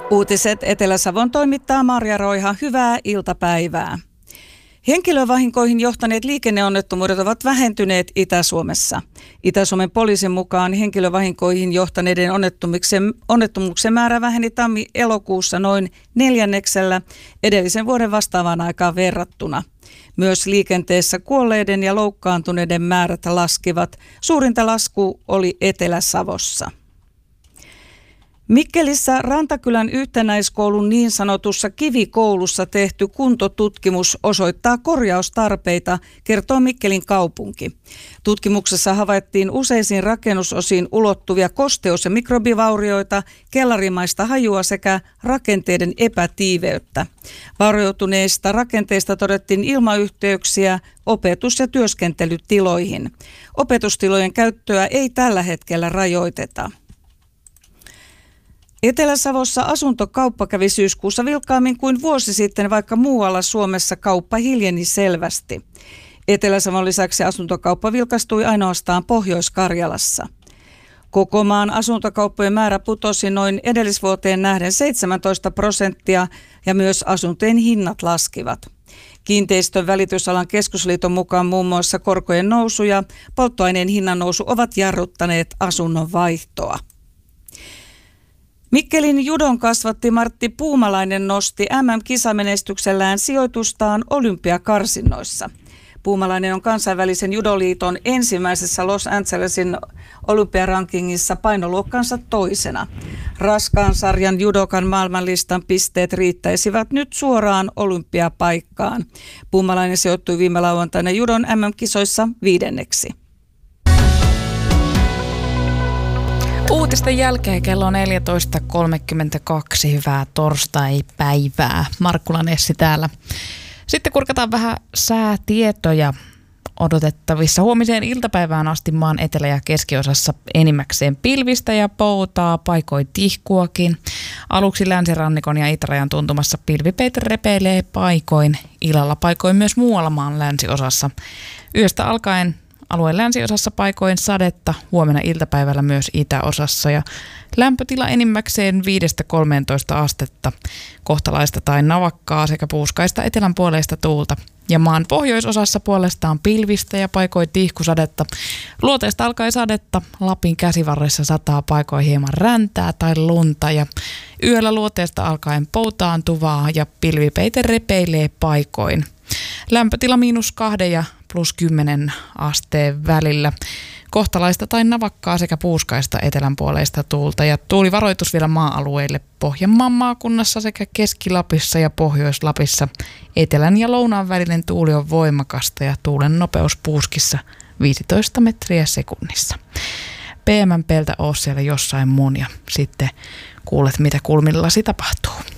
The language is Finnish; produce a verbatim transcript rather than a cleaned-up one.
Uutiset Etelä-Savon toimittaa Marja Roiha. Hyvää iltapäivää. Henkilövahinkoihin johtaneet liikenneonnettomuudet ovat vähentyneet Itä-Suomessa. Itä-Suomen poliisin mukaan henkilövahinkoihin johtaneiden onnettomuuksien, onnettomuuksien määrä väheni tammi-elokuussa noin neljänneksellä edellisen vuoden vastaavaan aikaan verrattuna. Myös liikenteessä kuolleiden ja loukkaantuneiden määrät laskivat. Suurinta lasku oli Etelä-Savossa. Mikkelissä Rantakylän yhtenäiskoulun niin sanotussa kivikoulussa tehty kuntotutkimus osoittaa korjaustarpeita, kertoo Mikkelin kaupunki. Tutkimuksessa havaittiin useisiin rakennusosiin ulottuvia kosteus- ja mikrobivaurioita, kellarimaista hajua sekä rakenteiden epätiiveyttä. Vaurioituneista rakenteista todettiin ilmayhteyksiä opetus- ja työskentelytiloihin. Opetustilojen käyttöä ei tällä hetkellä rajoiteta. Etelä-Savossa asuntokauppa kävi syyskuussa vilkkaammin kuin vuosi sitten, vaikka muualla Suomessa kauppa hiljeni selvästi. Etelä-Savon lisäksi asuntokauppa vilkastui ainoastaan Pohjois-Karjalassa. Koko maan asuntokauppojen määrä putosi noin edellisvuoteen nähden seitsemäntoista prosenttia ja myös asuntojen hinnat laskivat. Kiinteistön välitysalan keskusliiton mukaan muun muassa korkojen nousu ja polttoaineen hinnan nousu ovat jarruttaneet asunnon vaihtoa. Mikkelin judon kasvatti Martti Puumalainen nosti M M-kisamenestyksellään sijoitustaan olympiakarsinnoissa. Puumalainen on kansainvälisen judoliiton ensimmäisessä Los Angelesin olympiarankingissa painoluokkansa toisena. Raskaan sarjan judokan maailmanlistan pisteet riittäisivät nyt suoraan olympiapaikkaan. Puumalainen sijoittui viime lauantaina judon M M-kisoissa viidenneksi. Uutisten jälkeen kello on neljätoista kolmekymmentäkaksi. Hyvää torstai-päivää. Markkula Nessi täällä. Sitten kurkataan vähän säätietoja odotettavissa. Huomiseen iltapäivään asti maan etelä- ja keskiosassa enimmäkseen pilvistä ja poutaa, paikoin tihkuakin. Aluksi länsirannikon ja itärajan tuntumassa pilvipeite repeilee paikoin. Illalla paikoin myös muualla maan länsiosassa. Yöstä alkaen alueen länsiosassa paikoin sadetta, huomenna iltapäivällä myös itäosassa ja lämpötila enimmäkseen viidestä kolmeentoista astetta, kohtalaista tai navakkaa sekä puuskaista etelänpuoleista tuulta. Ja maan pohjoisosassa puolestaan pilvistä ja paikoin tihkusadetta. Luoteesta alkaen sadetta, Lapin käsivarressa sataa paikoin hieman räntää tai lunta ja yöllä luoteesta alkaen poutaantuvaa ja pilvipeite repeilee paikoin. Lämpötila miinus kahden ja plus kymmenen asteen välillä. Kohtalaista tai navakkaa sekä puuskaista etelänpuoleista tuulta ja tuulivaroitus vielä maa-alueille Pohjanmaan maakunnassa sekä Keski-Lapissa ja Pohjois-Lapissa. Etelän ja lounaan välinen tuuli on voimakasta ja tuulen nopeus puuskissa viisitoista metriä sekunnissa. P M P:ltä oo siellä jossain mun ja sitten kuulet mitä kulmillasi tapahtuu.